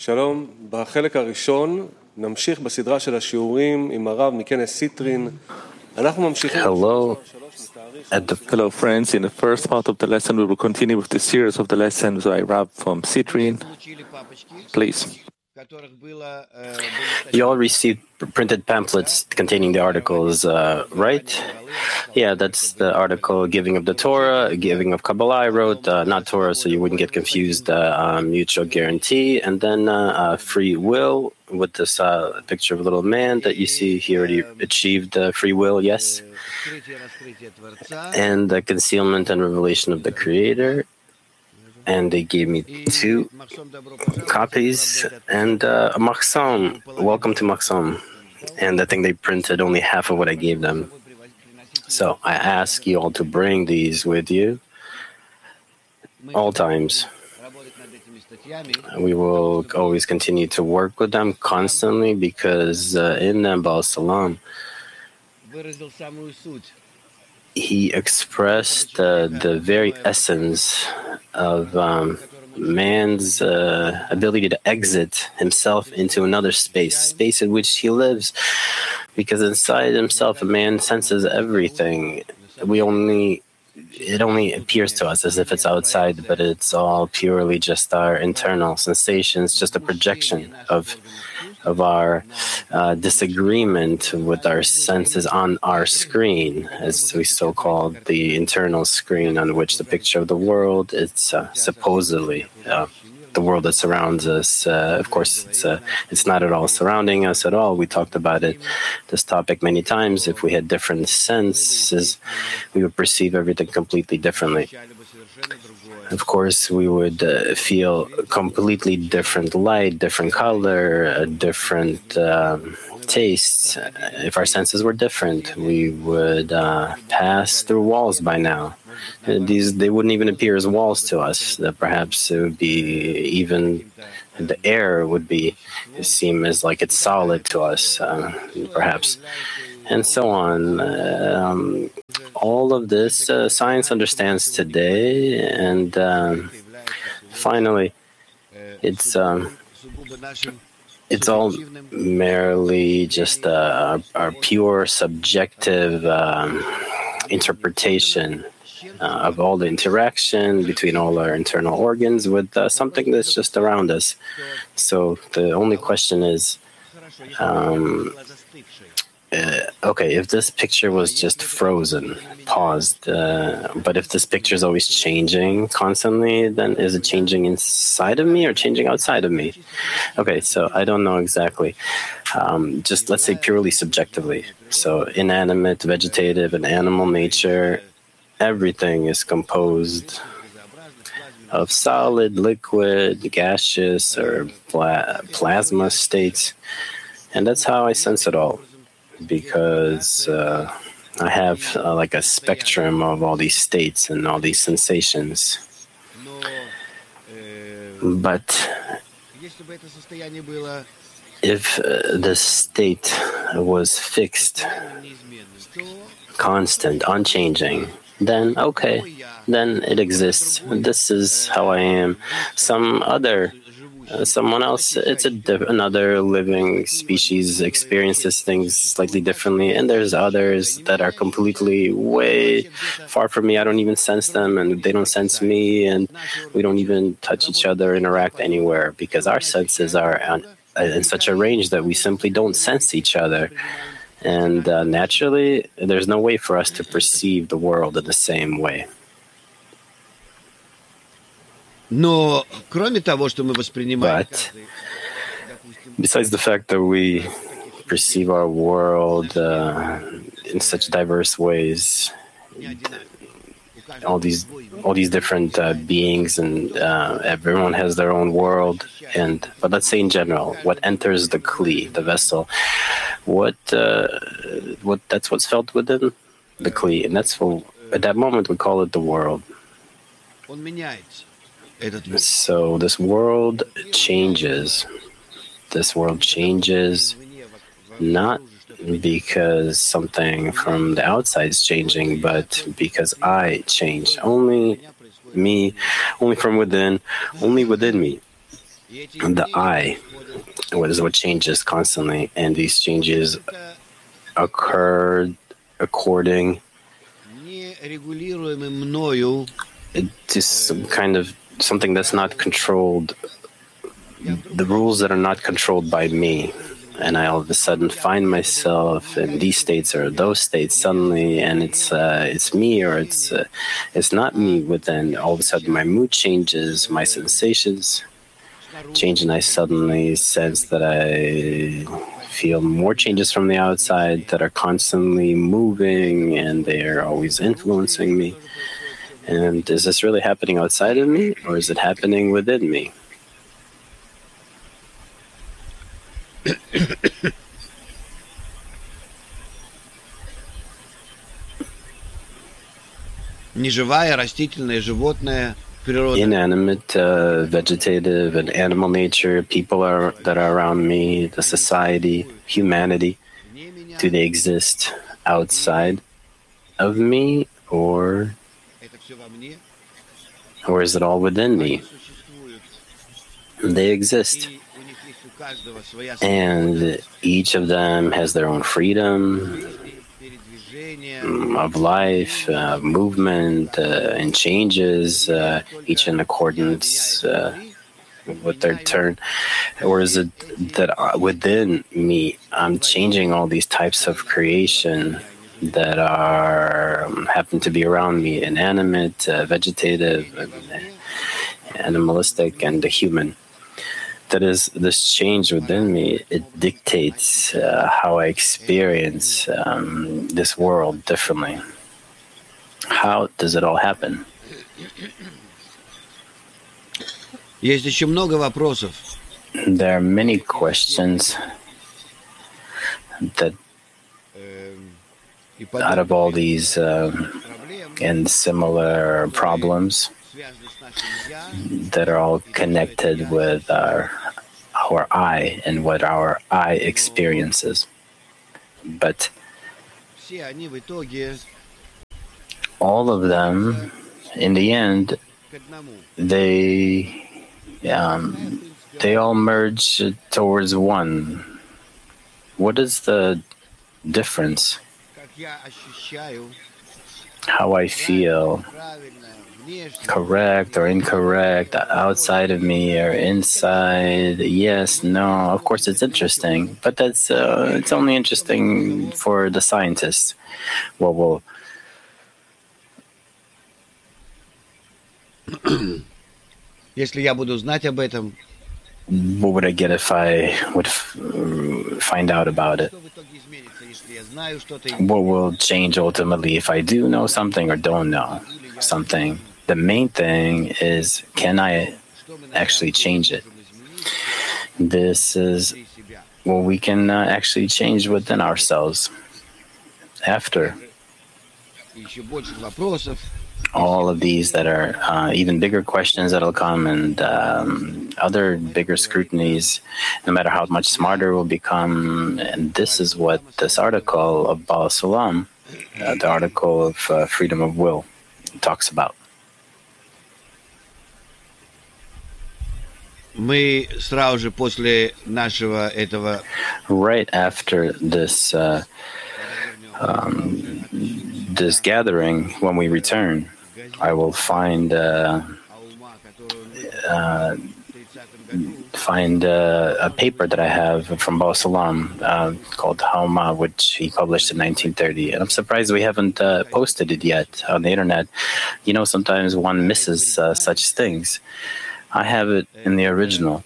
שלום, בחלק הראשון נמשיך בסדרה של השיעורים עם הרב מכנס סיטרין. אנחנו ממשיכים... Hello friends, in the first part of the lesson we will continue with the series of the lessons by Rav from Citrine. Please. You all received printed pamphlets containing the articles, right? Yeah, that's the article Giving of the Torah, Giving of Kabbalah I wrote, not Torah, so you wouldn't get confused, Mutual Guarantee, and then Free Will with this picture of a little man that you see he already achieved free will, yes? And the Concealment and Revelation of the Creator. And they gave me 2 copies and a Machzom. Welcome to Machzom. And I think they printed only half of what I gave them. So I ask you all to bring these with you all times. We will always continue to work with them constantly because in them, Baal Salam, he expressed the very essence of man's ability to exit himself into another space in which he lives. Because inside himself, a man senses everything. It only appears to us as if it's outside, but it's all purely just our internal sensations, just a projection of our disagreement with our senses on our screen, as we so-called the internal screen on which the picture of the world, it's supposedly the world that surrounds us. Of course, it's not at all surrounding us at all. We talked about this topic many times. If we had different senses, we would perceive everything completely differently. Of course, we would feel completely different light, different color, different tastes. If our senses were different, we would pass through walls by now. They wouldn't even appear as walls to us. That perhaps it would be even the air would seem as like it's solid to us, perhaps, and so on. All of this science understands today, and finally, it's all merely just our pure subjective interpretation of all the interaction between all our internal organs with something that's just around us. So the only question is, okay, if this picture was just frozen, paused, but if this picture is always changing constantly, then is it changing inside of me or changing outside of me? Okay, so I don't know exactly. Just let's say purely subjectively. So inanimate, vegetative, and animal nature, everything is composed of solid, liquid, gaseous, or plasma states. And that's how I sense it all. Because I have like a spectrum of all these states and all these sensations. But if the state was fixed, constant, unchanging, then okay, then it exists. This is how I am. Someone else, it's another living species experiences things slightly differently, and there's others that are completely way far from me. I don't even sense them, and they don't sense me, and we don't even touch each other, interact anywhere, because our senses are in such a range that we simply don't sense each other. And naturally, there's no way for us to perceive the world in the same way. But besides the fact that we perceive our world in such diverse ways, all these different beings, and everyone has their own world. But let's say in general, what enters the kli, the vessel, that's what's felt within the kli, and that's at that moment we call it the world. So this world changes. This world changes not because something from the outside is changing, but because I change. Only me, only from within, only within me. the I is what changes constantly, and these changes occur according to some kind of something that's not controlled, the rules that are not controlled by me. And I all of a sudden find myself in these states or those states suddenly, and it's me or it's not me within. All of a sudden my mood changes, my sensations change, and I suddenly sense that I feel more changes from the outside that are constantly moving, and they are always influencing me. And is this really happening outside of me, or is it happening within me? Inanimate, vegetative, and animal nature, people that are around me, the society, humanity, do they exist outside of me, or is it all within me? They exist. And each of them has their own freedom of life, movement, and changes, each in accordance with their turn. Or is it that within me, I'm changing all these types of creation that are happen to be around me, inanimate, vegetative, animalistic, and the human? That is, this change within me, it dictates how I experience this world differently. How does it all happen? There are many questions that out of all these and similar problems that are all connected with our I and what our I experiences. But all of them, in the end, they all merge towards one. What is the difference? How I feel, correct or incorrect, outside of me or inside, yes, no, of course it's interesting, but that's it's only interesting for the scientists. What would I get if I would find out about it? What will change ultimately if I do know something or don't know something? The main thing is, can I actually change it? This is what we can actually change within ourselves. After all of these that are even bigger questions that'll come, and other bigger scrutinies, no matter how much smarter we'll become. And this is what this article of Baal Sulam, the article of freedom of will, talks about. Right after this this gathering, when we return, I will find a paper that I have from Baal Sulam called Hauma, which he published in 1930. And I'm surprised we haven't posted it yet on the internet. You know, sometimes one misses such things. I have it in the original.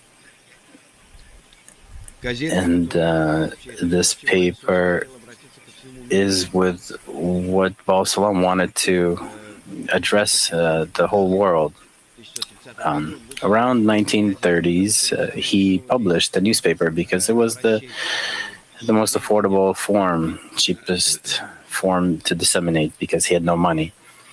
And this paper is with what Baal Sulam wanted to address the whole world. Around 1930s, he published a newspaper because it was the most affordable form, cheapest form to disseminate, because he had no money.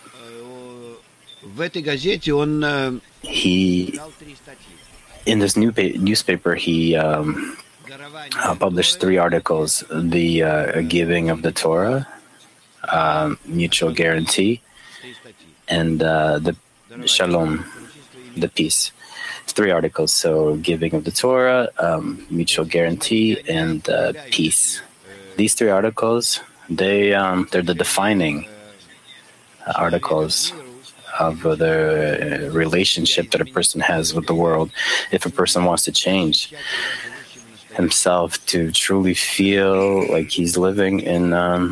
He, in this newspaper, he published 3 articles: the giving of the Torah, mutual guarantee, and the Shalom, the peace. 3 articles. So giving of the Torah, mutual guarantee, and peace. These 3 articles, they're the defining articles of the relationship that a person has with the world. If a person wants to change himself to truly feel like he's living in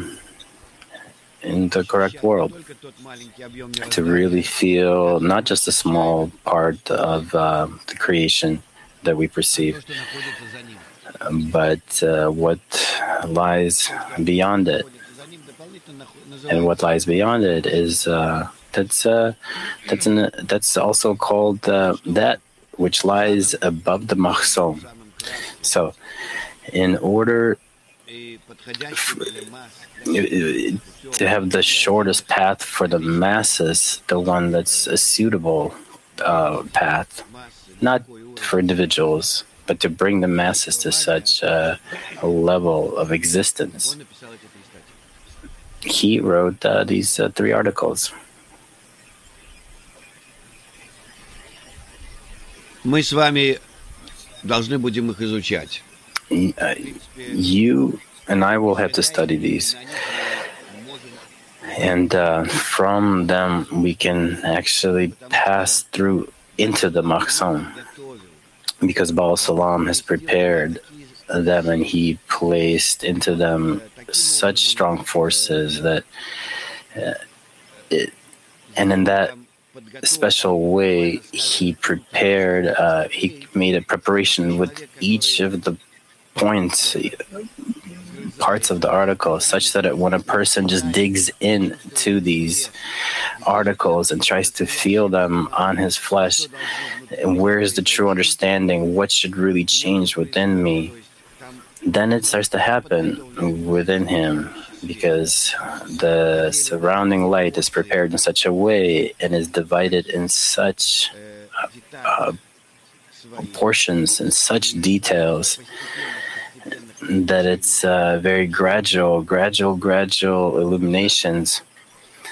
the correct world, to really feel not just a small part of the creation that we perceive, but what lies beyond it. And what lies beyond it is that's also called that which lies above the machzon. So, in order to have the shortest path for the masses, the one that's a suitable path, not for individuals, but to bring the masses to such a level of existence, he wrote these 3 articles. Мы с вами должны будем их изучать. You and I will have to study these. And from them, we can actually pass through into the machzon, because Baal Salam has prepared them and he placed into them such strong forces that, and in that special way, he prepared, he made a preparation with each of the parts of the article, such that when a person just digs into these articles and tries to feel them on his flesh, and where is the true understanding, what should really change within me, then it starts to happen within him, because the surrounding light is prepared in such a way and is divided in such portions and such details that it's very gradual illuminations